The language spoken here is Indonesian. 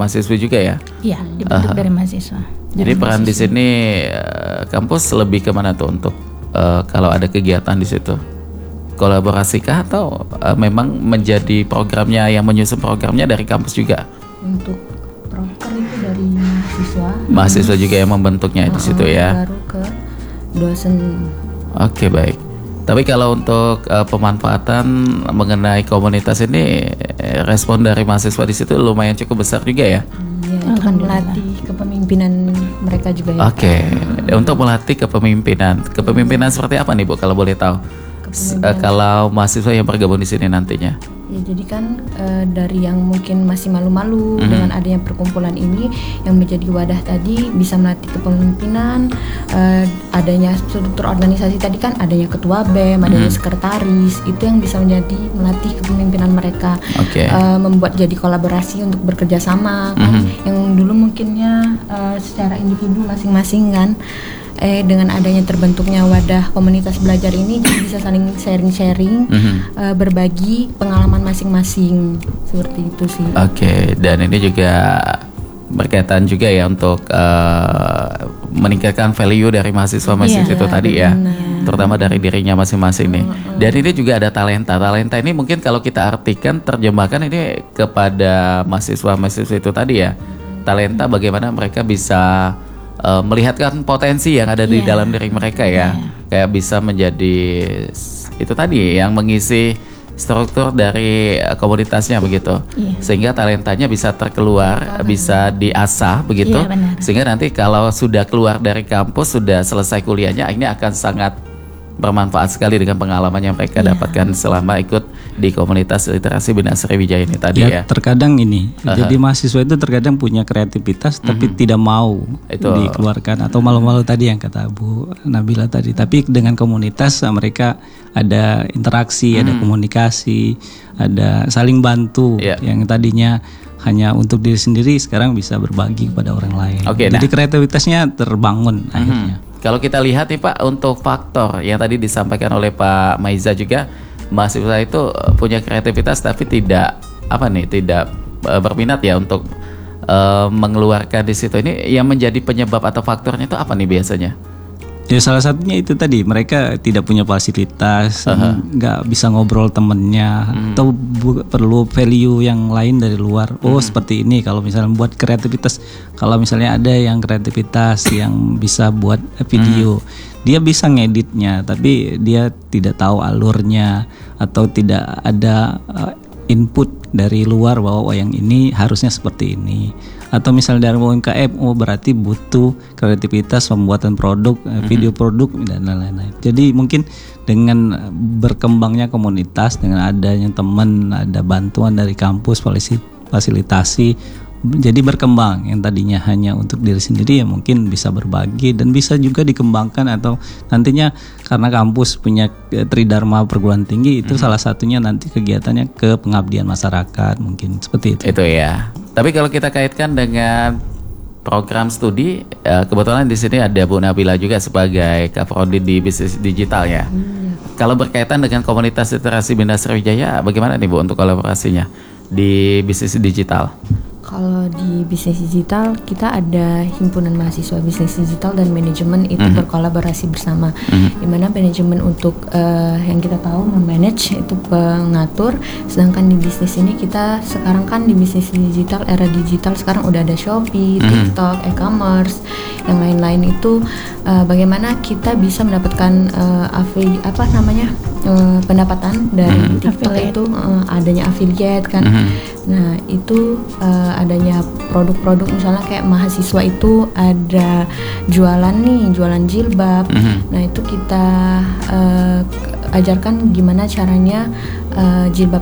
mahasiswa juga ya? Iya, dibentuk dari mahasiswa. Jadi peran di sini kampus lebih kemana tuh untuk kalau ada kegiatan di situ? Kolaborasikah atau memang menjadi programnya yang menyusun programnya dari kampus juga? Untuk proker itu dari mahasiswa. Mahasiswa juga yang membentuknya di situ ya. Baru ke dosen. Oke, baik. Tapi kalau untuk pemanfaatan mengenai komunitas ini, respon dari mahasiswa di situ lumayan cukup besar juga ya. Iya, itu kan melatih kepemimpinan mereka juga ya. Oke. Untuk melatih kepemimpinan seperti apa nih Bu kalau boleh tahu? Kalau mahasiswa yang bergabung di sini nantinya. Ya, jadi kan dari yang mungkin masih malu-malu dengan adanya perkumpulan ini yang menjadi wadah tadi bisa melatih kepemimpinan, adanya struktur organisasi tadi kan adanya ketua BEM, adanya sekretaris, itu yang bisa menjadi melatih kepemimpinan mereka. Membuat jadi kolaborasi untuk bekerja sama kan, yang dulu mungkinnya secara individu masing-masing kan. Dengan adanya terbentuknya wadah komunitas belajar ini jadi bisa saling sharing-sharing, berbagi pengalaman masing-masing, seperti itu sih. Oke, dan ini juga berkaitan juga ya untuk meningkatkan value dari mahasiswa-mahasiswa itu tadi ya, terutama dari dirinya masing-masing nih. Dan ini juga ada talenta ini mungkin kalau kita artikan terjemahkan ini kepada mahasiswa-mahasiswa itu tadi ya, talenta bagaimana mereka bisa melihatkan potensi yang ada di dalam diri mereka ya, kayak bisa menjadi itu tadi yang mengisi struktur dari komunitasnya begitu, sehingga talentanya bisa terkeluar, bisa diasah begitu, sehingga nanti kalau sudah keluar dari kampus, sudah selesai kuliahnya, ini akan sangat bermanfaat sekali dengan pengalaman yang mereka dapatkan selama ikut di komunitas literasi Bina Sriwijaya ini tadi ya. Terkadang ini, jadi mahasiswa itu terkadang punya kreativitas tapi tidak mau dikeluarkan atau malu-malu tadi yang kata Bu Nabila tadi. Tapi dengan komunitas mereka ada interaksi, ada komunikasi, ada saling bantu yang tadinya hanya untuk diri sendiri sekarang bisa berbagi kepada orang lain. Jadi kreativitasnya terbangun akhirnya. Kalau kita lihat nih Pak, untuk faktor yang tadi disampaikan oleh Pak Maiza juga, mahasiswa itu punya kreativitas tapi tidak berminat ya untuk mengeluarkan di situ. Ini yang menjadi penyebab atau faktornya itu apa nih biasanya? Ya salah satunya itu tadi, mereka tidak punya fasilitas, nggak bisa ngobrol temennya, atau perlu value yang lain dari luar. Seperti ini kalau misalnya buat kreativitas, kalau misalnya ada yang kreativitas yang bisa buat video, dia bisa ngeditnya, tapi dia tidak tahu alurnya atau tidak ada input dari luar bahwa yang ini harusnya seperti ini. Atau misalnya dari UMKM, berarti butuh kreativitas pembuatan produk, video produk dan lain-lain. Jadi mungkin dengan berkembangnya komunitas, dengan adanya teman, ada bantuan dari kampus, fasilitasi, jadi berkembang. Yang tadinya hanya untuk diri sendiri ya mungkin bisa berbagi dan bisa juga dikembangkan, atau nantinya karena kampus punya Tridharma perguruan tinggi, itu salah satunya nanti kegiatannya ke pengabdian masyarakat, mungkin seperti itu. Itu ya. Tapi kalau kita kaitkan dengan program studi, kebetulan di sini ada Bu Nabila juga sebagai Kaprodi di bisnis digital ya. Kalau berkaitan dengan komunitas literasi Bina Sriwijaya, bagaimana nih Bu untuk kolaborasinya di bisnis digital? Kalau di bisnis digital kita ada himpunan mahasiswa bisnis digital dan manajemen itu berkolaborasi bersama, di mana manajemen untuk yang kita tahu memanage itu pengatur, sedangkan di bisnis ini kita sekarang kan di bisnis digital, era digital sekarang udah ada Shopee, TikTok, e-commerce, yang lain-lain itu bagaimana kita bisa mendapatkan pendapatan dari TikTok itu adanya affiliate kan. Nah itu adanya produk-produk misalnya kayak mahasiswa itu ada jualan jilbab. Nah itu kita ajarkan gimana caranya jilbab